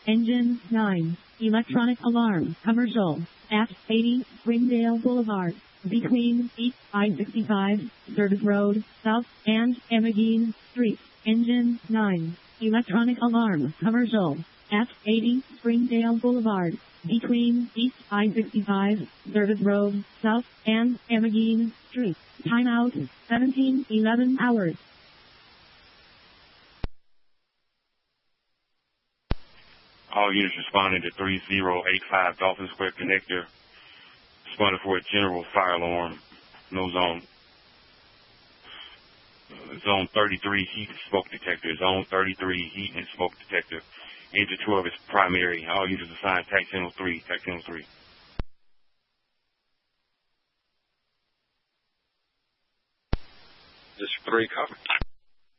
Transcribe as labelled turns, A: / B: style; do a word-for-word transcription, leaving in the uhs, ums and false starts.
A: Engine nine. Electronic alarm. Commercial. At eighty Springdale Boulevard. Between East I sixty-five, Service Road, South, and Emmeline Street. Engine nine. Electronic alarm. Commercial. At eighty Springdale Boulevard. Between East I sixty-five, Service Road, South, and Emmeline Street. Timeout, seventeen eleven hours.
B: All units responding to three zero eight five Dolphin Square Connector. Responding for a general fire alarm. No zone. Uh, zone thirty-three heat and smoke detector. Zone thirty-three heat and smoke detector. Engine twelve is primary. All units assigned Tac Channel three. Tac Channel three.
C: District three, copy.